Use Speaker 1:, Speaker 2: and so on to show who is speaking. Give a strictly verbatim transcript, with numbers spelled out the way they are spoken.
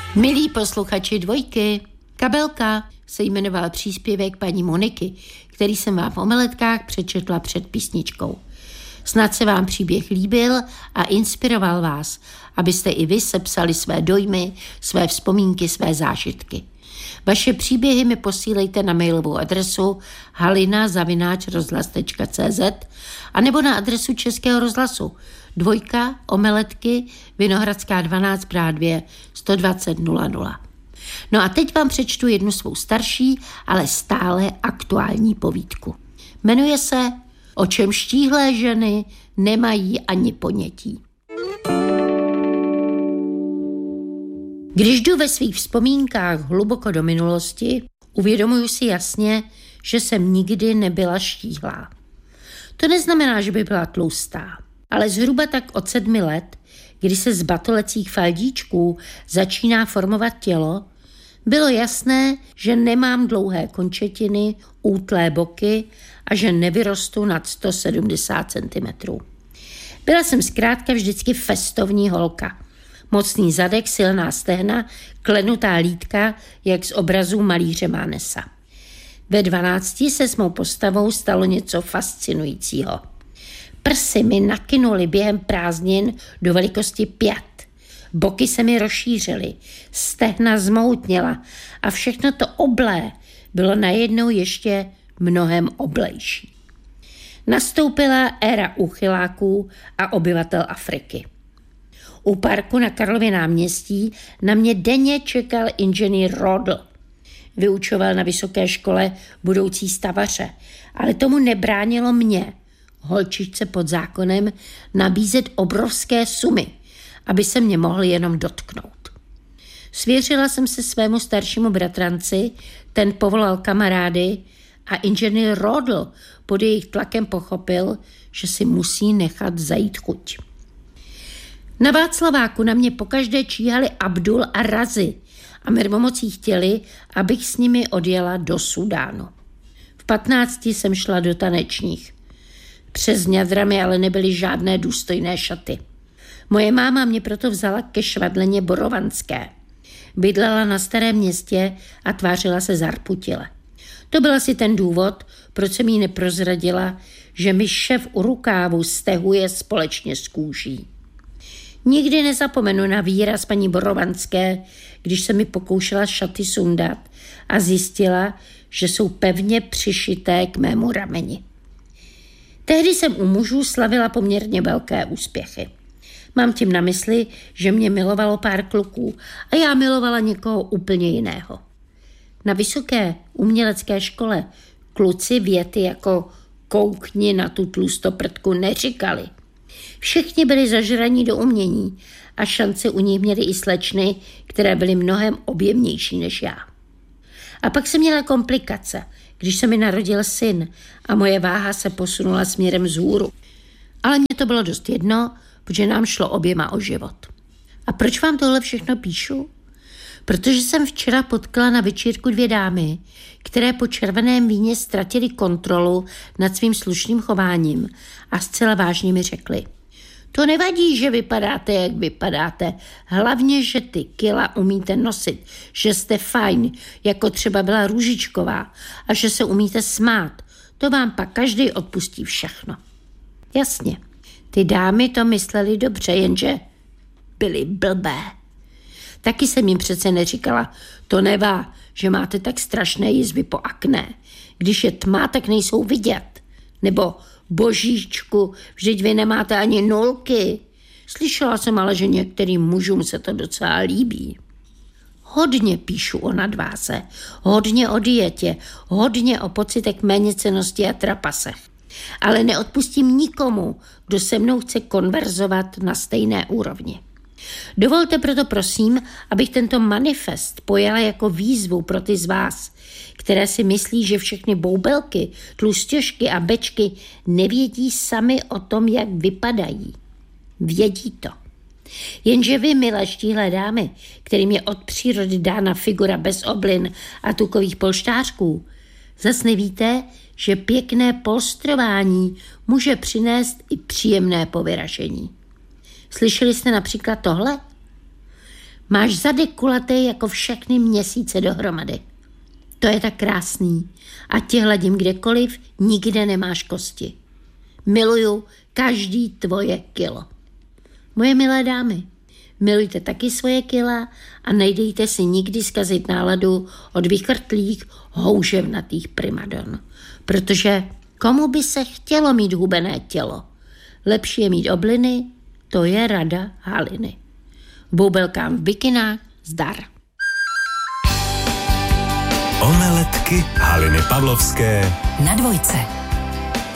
Speaker 1: Milí posluchači Dvojky, Kabelka se jmenoval příspěvek paní Moniky, který jsem vám v Omeletkách přečetla před písničkou. Snad se vám příběh líbil a inspiroval vás, abyste i vy sepsali své dojmy, své vzpomínky, své zážitky. Vaše příběhy mi posílejte na mailovou adresu halina zavináč rozhlas tečka cé zet a nebo na adresu Českého rozhlasu Dvojka, Omeletky, Vinohradská dvanáct, Praha dva, sto dvacet nula nula. No a teď vám přečtu jednu svou starší, ale stále aktuální povídku. Jmenuje se O čem štíhlé ženy nemají ani ponětí. Když jdu ve svých vzpomínkách hluboko do minulosti, uvědomuji si jasně, že jsem nikdy nebyla štíhlá. To neznamená, že by byla tlustá, ale zhruba tak od sedmi let, kdy se z batolecích faldíčků začíná formovat tělo, bylo jasné, že nemám dlouhé končetiny, útlé boky a že nevyrostu nad sto sedmdesát centimetrů. Byla jsem zkrátka vždycky festovní holka. Mocný zadek, silná stehna, klenutá lítka, jak z obrazů malíře Mánesa. Ve dvanácti se s mou postavou stalo něco fascinujícího. Prsy mi nakynuly během prázdnin do velikosti pět. Boky se mi rozšířily, stehna zmoutněla a všechno to oblé bylo najednou ještě mnohem oblejší. Nastoupila éra úchyláků a obyvatel Afriky. U parku na Karlově náměstí na mě denně čekal inženýr Rodl. Vyučoval na vysoké škole budoucí stavaře, ale tomu nebránilo mě, holčičce pod zákonem, nabízet obrovské sumy, aby se mě mohl jenom dotknout. Svěřila jsem se svému staršímu bratranci, ten povolal kamarády a inženýr Rodl pod jejich tlakem pochopil, že si musí nechat zajít chuť. Na Václaváku na mě pokaždé číhali Abdul a Razi a mermomocí chtěli, abych s nimi odjela do Sudánu. V patnácti jsem šla do tanečních. Přes ňadrami ale nebyly žádné důstojné šaty. Moje máma mě proto vzala ke švadleně Borovanské. Bydlela na Starém Městě a tvářila se zarputile. To byl asi ten důvod, proč jsem jí neprozradila, že mi šéf u rukávu stehuje společně s kůží. Nikdy nezapomenu na výraz paní Borovanské, když se mi pokoušela šaty sundat a zjistila, že jsou pevně přišité k mému rameni. Tehdy jsem u mužů slavila poměrně velké úspěchy. Mám tím na mysli, že mě milovalo pár kluků a já milovala někoho úplně jiného. Na vysoké umělecké škole kluci věty jako koukni na tu tlustoprdku neříkali. Všichni byli zažraní do umění a šance u nich měly i slečny, které byly mnohem objemnější než já. A pak jsem měla komplikace, když se mi narodil syn a moje váha se posunula směrem vzhůru. Ale mně to bylo dost jedno, protože nám šlo oběma o život. A proč vám tohle všechno píšu? Protože jsem včera potkala na večírku dvě dámy, které po červeném víně ztratily kontrolu nad svým slušným chováním a zcela vážně mi řekly: to nevadí, že vypadáte, jak vypadáte, hlavně, že ty kila umíte nosit, že jste fajn, jako třeba byla Růžičková, a že se umíte smát. To vám pak každý odpustí všechno. Jasně, ty dámy to mysleli dobře, jenže byly blbé. Taky jsem jim přece neříkala, to nevá, že máte tak strašné jizvy po akné. Když je tma, tak nejsou vidět. Nebo božíčku, vždyť vy nemáte ani nulky. Slyšela jsem ale, že některým mužům se to docela líbí. Hodně píšu o nadváze, hodně o dietě, hodně o pocitech méněcennosti a trapasech. Ale neodpustím nikomu, kdo se mnou chce konverzovat na stejné úrovni. Dovolte proto prosím, abych tento manifest pojala jako výzvu pro ty z vás, které si myslí, že všechny boubelky, tlustěžky a bečky nevědí sami o tom, jak vypadají. Vědí to. Jenže vy, milé štíhlé dámy, kterým je od přírody dána figura bez oblin a tukových polštářků, zas nevíte, že pěkné polstrování může přinést i příjemné povyražení. Slyšeli jste například tohle? Máš zadek kulatý jako všechny měsíce dohromady. To je tak krásný. A tě hladím kdekoliv, nikde nemáš kosti. Miluju každý tvoje kilo. Moje milé dámy, milujte taky svoje kila a nejdejte si nikdy zkazit náladu od vychrtlých, houževnatých primadon. Protože komu by se chtělo mít hubené tělo? Lepší je mít obliny, to je rada Haliny. Boubelkám v bikinách zdar.
Speaker 2: Omeletky Haliny Pavlovské
Speaker 3: na dvojce.